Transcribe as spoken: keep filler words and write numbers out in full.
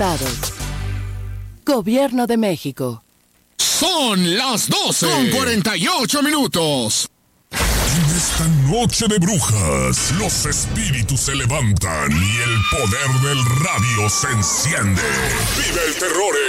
estados. Gobierno de México. Son las doce con cuarenta y ocho minutos. En esta noche de brujas, los espíritus se levantan y el poder del radio se enciende. Vive el terror